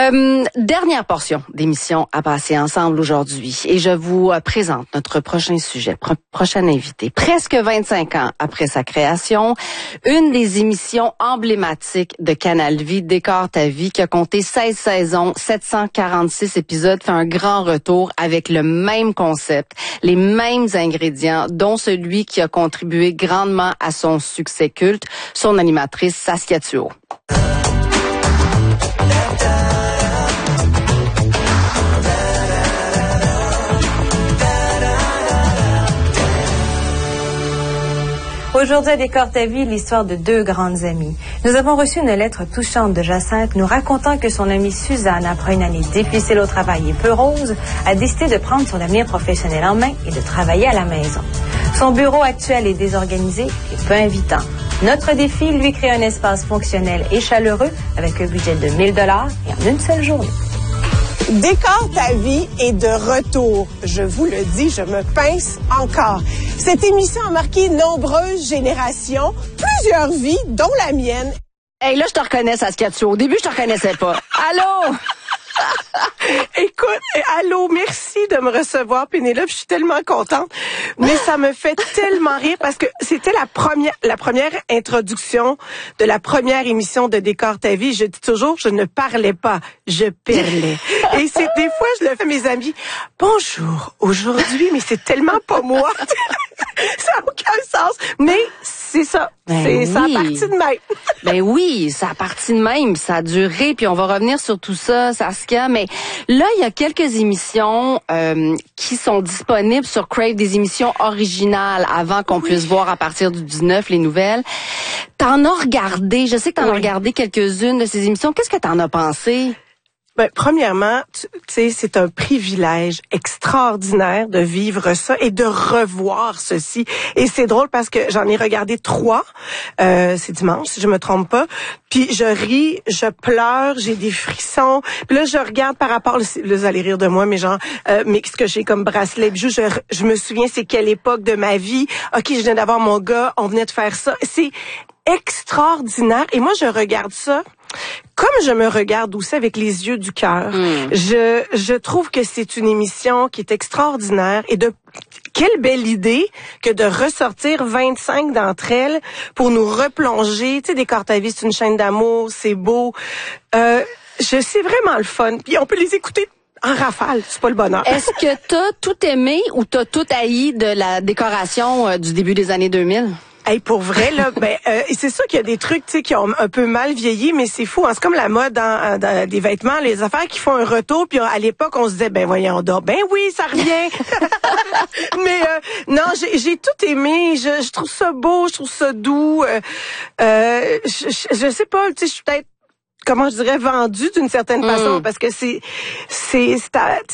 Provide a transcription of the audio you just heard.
Dernière portion d'émission à passer ensemble aujourd'hui. Et je vous présente notre prochain sujet, prochain invité. Presque 25 ans après sa création, une des émissions emblématiques de Canal Vie, Décore ta vie, qui a compté 16 saisons, 746 épisodes, fait un grand retour avec le même concept, les mêmes ingrédients, dont celui qui a contribué grandement à son succès culte, son animatrice Saskia Thuot. Aujourd'hui, à Décore ta vie, l'histoire de deux grandes amies. Nous avons reçu une lettre touchante de Jacinthe nous racontant que son amie Suzanne, après une année difficile au travail et peu rose, a décidé de prendre son avenir professionnel en main et de travailler à la maison. Son bureau actuel est désorganisé et peu invitant. Notre défi, lui créer un espace fonctionnel et chaleureux avec un budget de 1 000 $ et en une seule journée. Décore ta vie est de retour. Je vous le dis, je me pince encore. Cette émission a marqué nombreuses générations, plusieurs vies, dont la mienne. Hey, là, je te reconnais, Saskia Thuot. Au début, je te reconnaissais pas. Allô? Écoute, allô, merci de me recevoir, Pénélope. Je suis tellement contente. Mais ça me fait tellement rire parce que c'était la première introduction de la première émission de Décore ta vie. Je dis toujours, je ne parlais pas, je perlais. Et c'est des fois, je le fais à mes amis. Bonjour, aujourd'hui, mais c'est tellement pas moi. Ça n'a aucun sens. Mais c'est ça. Ça a parti de même. Ben oui, ça a parti de même. Ça a duré, puis on va revenir sur tout ça, Saskia. Mais là, il y a quelques émissions qui sont disponibles sur Crave, des émissions originales, avant qu'on puisse voir à partir du 19 les nouvelles. T'en as regardé, je sais que t'en as regardé quelques-unes de ces émissions. Qu'est-ce que t'en as pensé? Ben, premièrement, tu sais, c'est un privilège extraordinaire de vivre ça et de revoir ceci. Et c'est drôle parce que j'en ai regardé 3. C'est dimanche, si je me trompe pas. Puis je ris, je pleure, j'ai des frissons. Puis là, je regarde par rapport, là, vous allez rire de moi, mais genre, mais ce que j'ai comme bracelet, bijoux, je me souviens c'est quelle époque de ma vie. OK, je viens d'avoir mon gars, on venait de faire ça. C'est extraordinaire. Et moi, je regarde ça comme je me regarde aussi avec les yeux du cœur. Je trouve que c'est une émission qui est extraordinaire et quelle belle idée que de ressortir 25 d'entre elles pour nous replonger. Tu sais, Décore ta vie, c'est une chaîne d'amour, c'est beau. C'est vraiment le fun. Puis on peut les écouter en rafale, c'est pas le bonheur. Est-ce que t'as tout aimé ou t'as tout haï de la décoration du début des années 2000? Hey, pour vrai, là, c'est sûr qu'il y a des trucs, tu sais, qui ont un peu mal vieilli, mais c'est fou, hein. C'est comme la mode dans des vêtements, les affaires qui font un retour, puis à l'époque, on se disait, ben voyons donc, ben oui, ça revient. Mais non, j'ai tout aimé, je trouve ça beau, je trouve ça doux. Je sais pas, tu sais, je suis peut-être, comment je dirais, vendue d'une certaine façon, parce que c'est